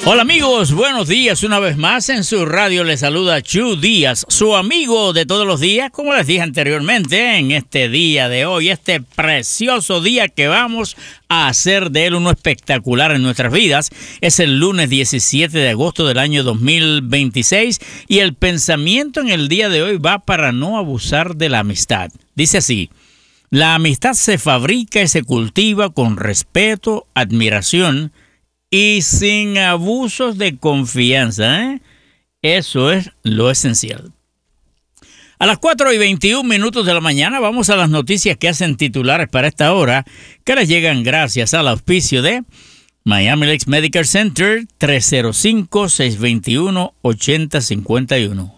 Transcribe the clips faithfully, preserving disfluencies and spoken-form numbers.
Hola amigos, buenos días una vez más. En su radio les saluda Chu Díaz, su amigo de todos los días, como les dije anteriormente, en este día de hoy, este precioso día que vamos a hacer de él uno espectacular en nuestras vidas. Es el lunes diecisiete de agosto del año dos mil veintiséis y el pensamiento en el día de hoy va para no abusar de la amistad. Dice así: la amistad se fabrica y se cultiva con respeto, admiración y sin abusos de confianza, ¿eh? Eso es lo esencial. A las cuatro y veintiún minutos de la mañana vamos a las noticias que hacen titulares para esta hora, que les llegan gracias al auspicio de Miami Lakes Medical Center, tres cero cinco, seis dos uno, ocho cero cinco uno.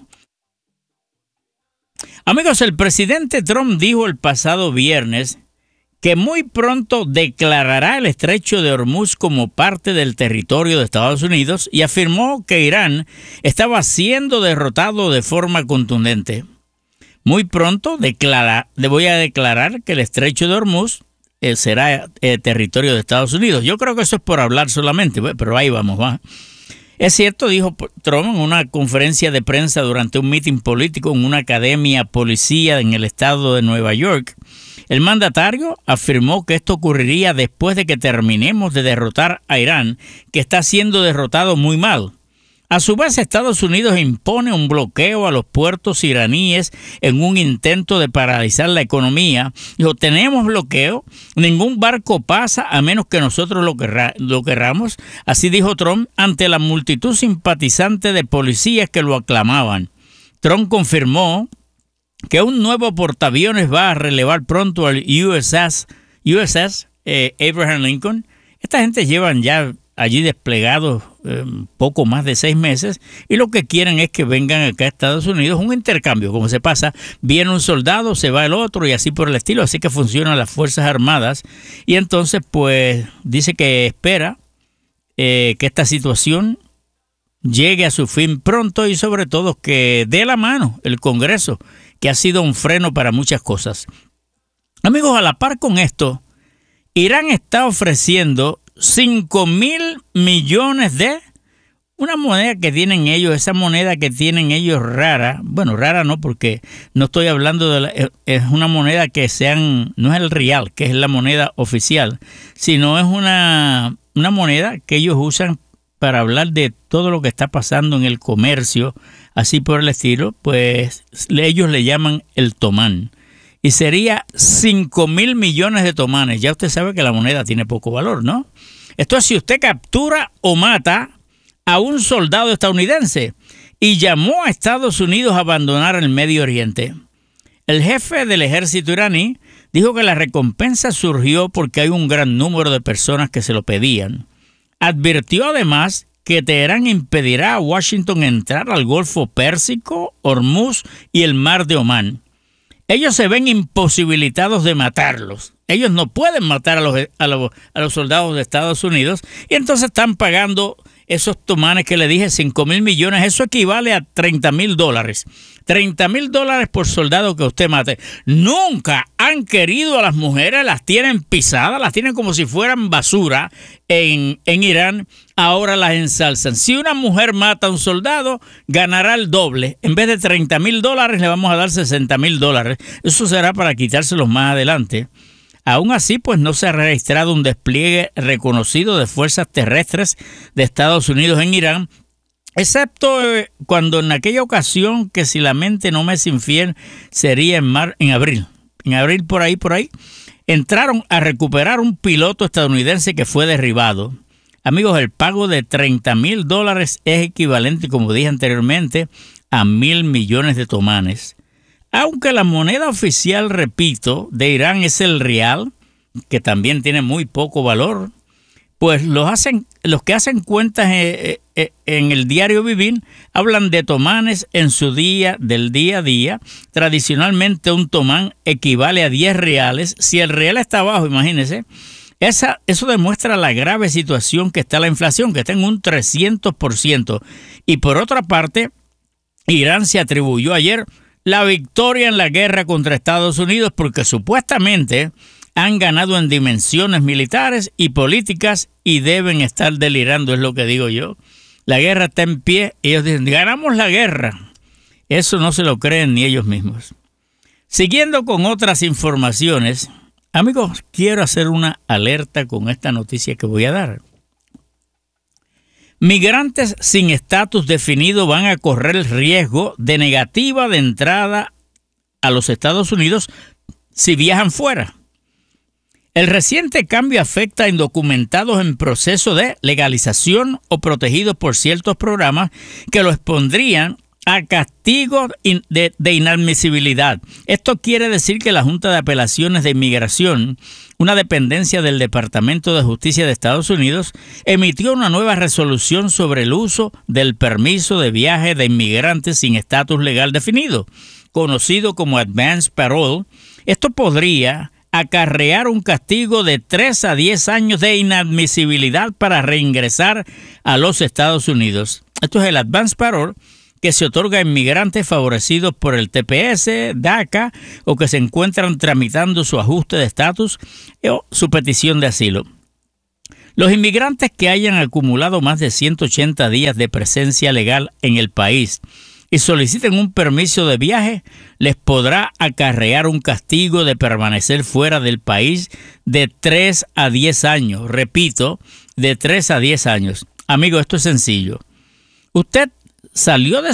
Amigos, el presidente Trump dijo el pasado viernes que muy pronto declarará el estrecho de Hormuz como parte del territorio de Estados Unidos y afirmó que Irán estaba siendo derrotado de forma contundente. Muy pronto declara, le voy a declarar que el estrecho de Hormuz eh, será eh, territorio de Estados Unidos. Yo creo que eso es por hablar solamente, pero ahí vamos, va. Es cierto, dijo Trump en una conferencia de prensa durante un mitin político en una academia policía en el estado de Nueva York. El mandatario afirmó que esto ocurriría después de que terminemos de derrotar a Irán, que está siendo derrotado muy mal. A su vez, Estados Unidos impone un bloqueo a los puertos iraníes en un intento de paralizar la economía. Dijo, tenemos bloqueo, ningún barco pasa a menos que nosotros lo, querra, lo querramos. Así dijo Trump ante la multitud simpatizante de policías que lo aclamaban. Trump confirmó que un nuevo portaaviones va a relevar pronto al U S S, U S S eh, Abraham Lincoln. Esta gente llevan ya allí desplegados eh, poco más de seis meses y lo que quieren es que vengan acá a Estados Unidos, un intercambio, como se pasa, viene un soldado, se va el otro y así por el estilo, así que funcionan las Fuerzas Armadas. Y entonces pues dice que espera eh, que esta situación llegue a su fin pronto y sobre todo que dé la mano el Congreso, que ha sido un freno para muchas cosas. Amigos, a la par con esto, Irán está ofreciendo cinco mil millones de una moneda que tienen ellos, esa moneda que tienen ellos rara, bueno, rara no, porque no estoy hablando de la, es una moneda que sean, no es el rial, que es la moneda oficial, sino es una, una moneda que ellos usan para hablar de todo lo que está pasando en el comercio, así por el estilo, pues ellos le llaman el tomán. Y sería cinco mil millones de tomanes. Ya usted sabe que la moneda tiene poco valor, ¿no? Esto es si usted captura o mata a un soldado estadounidense y llamó a Estados Unidos a abandonar el Medio Oriente. El jefe del ejército iraní dijo que la recompensa surgió porque hay un gran número de personas que se lo pedían. Advirtió además que Teherán impedirá a Washington entrar al Golfo Pérsico, Hormuz y el Mar de Omán. Ellos se ven imposibilitados de matarlos. Ellos no pueden matar a los, a los, a los soldados de Estados Unidos y entonces están pagando esos tomanes que le dije, cinco mil millones. Eso equivale a treinta mil dólares. treinta mil dólares por soldado que usted mate. Nunca han querido a las mujeres, las tienen pisadas, las tienen como si fueran basura en, en Irán. Ahora las ensalzan. Si una mujer mata a un soldado, ganará el doble. En vez de treinta mil dólares, le vamos a dar sesenta mil dólares. Eso será para quitárselos más adelante. Aún así, pues no se ha registrado un despliegue reconocido de fuerzas terrestres de Estados Unidos en Irán, excepto eh, cuando en aquella ocasión, que si la mente no me es infiel, sería en, mar, en abril. En abril, por ahí, por ahí, entraron a recuperar un piloto estadounidense que fue derribado. Amigos, el pago de treinta mil dólares es equivalente, como dije anteriormente, a mil millones de tomanes. Aunque la moneda oficial, repito, de Irán es el rial, que también tiene muy poco valor, pues los, hacen, los que hacen cuentas en, en el diario vivir hablan de tomanes en su día del día a día. Tradicionalmente un tomán equivale a diez reales. Si el real está abajo, imagínense, esa, eso demuestra la grave situación que está la inflación, que está en un trescientos por ciento. Y por otra parte, Irán se atribuyó ayer la victoria en la guerra contra Estados Unidos porque supuestamente han ganado en dimensiones militares y políticas y deben estar delirando, es lo que digo yo. La guerra está en pie, ellos dicen, ganamos la guerra. Eso no se lo creen ni ellos mismos. Siguiendo con otras informaciones, amigos, quiero hacer una alerta con esta noticia que voy a dar. Migrantes sin estatus definido van a correr el riesgo de negativa de entrada a los Estados Unidos si viajan fuera. El reciente cambio afecta a indocumentados en proceso de legalización o protegidos por ciertos programas que los expondrían a castigo de, de inadmisibilidad. Esto quiere decir que la Junta de Apelaciones de Inmigración, una dependencia del Departamento de Justicia de Estados Unidos, emitió una nueva resolución sobre el uso del permiso de viaje de inmigrantes sin estatus legal definido, conocido como Advance Parole. Esto podría acarrear un castigo de tres a diez años de inadmisibilidad para reingresar a los Estados Unidos. Esto es el Advance Parole, que se otorga a inmigrantes favorecidos por el T P S, DACA o que se encuentran tramitando su ajuste de estatus o su petición de asilo. Los inmigrantes que hayan acumulado más de ciento ochenta días de presencia legal en el país y soliciten un permiso de viaje, les podrá acarrear un castigo de permanecer fuera del país de tres a diez años. Repito, de tres a diez años. Amigo, esto es sencillo. Usted salió de